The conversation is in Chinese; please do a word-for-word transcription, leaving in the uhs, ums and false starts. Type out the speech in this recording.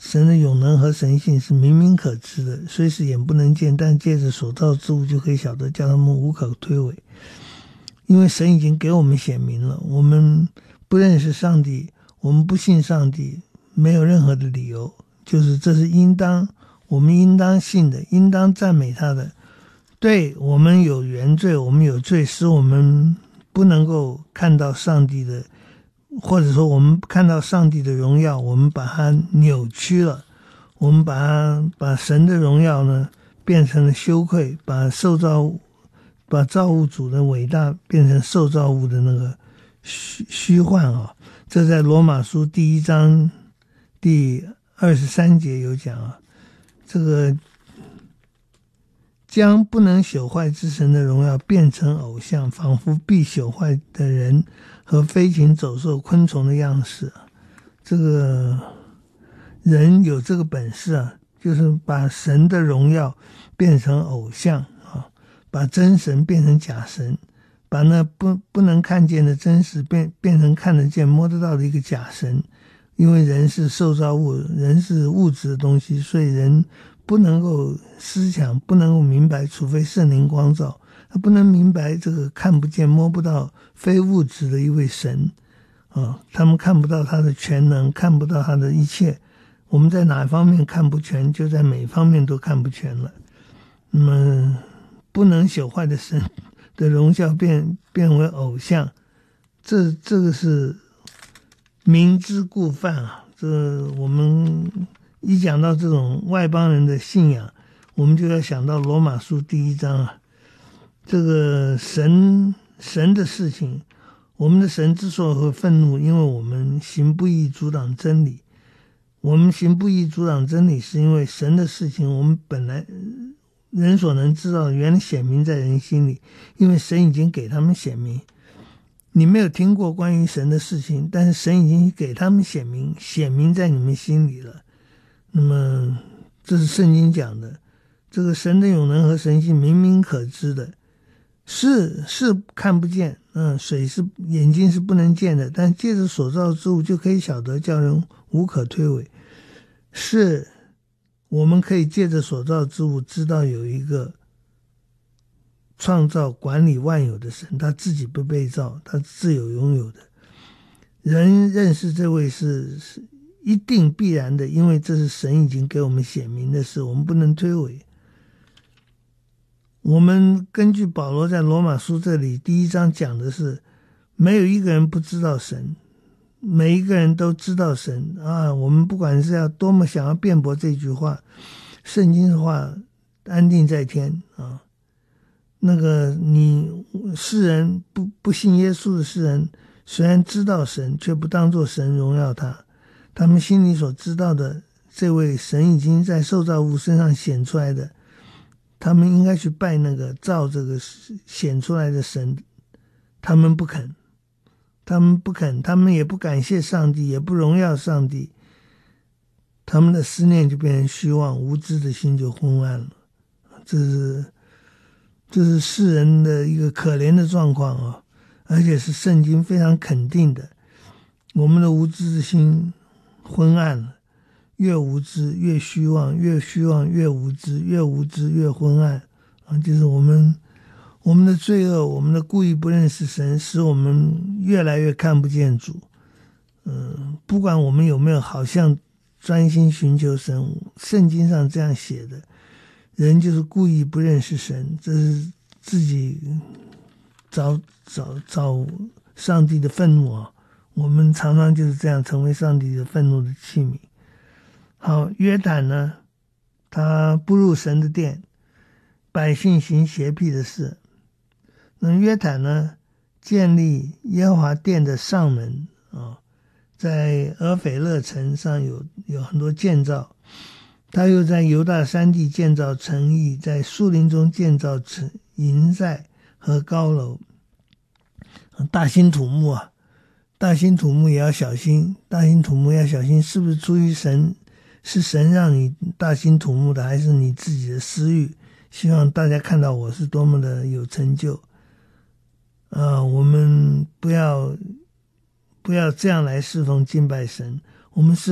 神的永能和神性是明明可知的，虽是眼不能见，但借着所造之物就可以晓得，叫他们无可推诿。因为神已经给我们显明了，我们不认识上帝，我们不信上帝，没有任何的理由，就是这是应当我们应当信的，应当赞美他的。对，我们有原罪，我们有罪，使我们不能够看到上帝的，或者说我们看到上帝的荣耀，我们把它扭曲了，我们把它把神的荣耀呢变成了羞愧，把受造物把造物主的伟大变成受造物的那个虚虚幻啊。这在罗马书第一章第二十三节有讲啊，这个将不能朽坏之神的荣耀变成偶像，仿佛必朽坏的人和飞禽走兽昆虫的样式啊。这个人有这个本事啊，就是把神的荣耀变成偶像啊，把真神变成假神，把那不不能看见的真实变变成看得见摸得到的一个假神。因为人是受造物，人是物质的东西，所以人不能够思想，不能够明白，除非圣灵光照，他不能明白这个看不见摸不到非物质的一位神啊，他们看不到他的全能，看不到他的一切。我们在哪方面看不全，就在每方面都看不全了。那么不能朽坏的神的荣耀变变为偶像，这这个是明知故犯啊！这我们一讲到这种外邦人的信仰，我们就要想到罗马书第一章啊。这个神神的事情，我们的神之所以会愤怒，因为我们行不义阻挡真理。我们行不义阻挡真理，是因为神的事情，我们本来人所能知道，原来显明在人心里，因为神已经给他们显明。你没有听过关于神的事情，但是神已经给他们显明，显明在你们心里了。那么这是圣经讲的，这个神的永能和神性明明可知的，是是看不见，嗯，水是眼睛是不能见的，但借着所造之物就可以晓得，叫人无可推诿。是我们可以借着所造之物知道有一个创造管理万有的神，他自己不被造，他自有拥有的。人认识这位是是一定必然的，因为这是神已经给我们显明的事，我们不能推诿。我们根据保罗在罗马书这里第一章讲的是，没有一个人不知道神，每一个人都知道神啊。我们不管是要多么想要辩驳这句话，圣经的话安定在天啊。那个你世人不不信耶稣的世人，虽然知道神，却不当作神荣耀他。他们心里所知道的这位神已经在受造物身上显出来的，他们应该去拜那个造这个显出来的神，他们不肯，他们不肯，他们也不感谢上帝，也不荣耀上帝，他们的思念就变成虚妄，无知的心就昏暗了。这是这是世人的一个可怜的状况啊，而且是圣经非常肯定的。我们的无知的心昏暗了，越无知越虚妄，越虚妄越无知，越无知越昏暗啊！就是我们我们的罪恶，我们的故意不认识神，使我们越来越看不见主。嗯、呃，不管我们有没有好像专心寻求神，圣经上这样写的。人就是故意不认识神，这是自己找找找上帝的愤怒啊！我们常常就是这样成为上帝的愤怒的器皿。好，约坦呢，他不入神的殿，百姓行邪僻的事。那约坦呢，建立耶和华殿的上门啊，在俄斐勒城上有有很多建造。他又在犹大山地建造城邑，在树林中建造营寨和高楼。大兴土木啊，大兴土木也要小心，大兴土木要小心，是不是出于神？是神让你大兴土木的，还是你自己的私欲？希望大家看到我是多么的有成就。啊、呃，我们不要不要这样来侍奉敬拜神，我们是